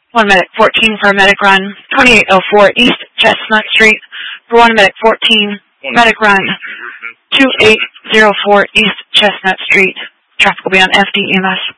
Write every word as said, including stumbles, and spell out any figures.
one Medic fourteen for a Medic Run, twenty-eight oh four East Chestnut Street for one Medic fourteen, Medic Run, two eight oh four East Chestnut Street. Traffic will be on F D E M S.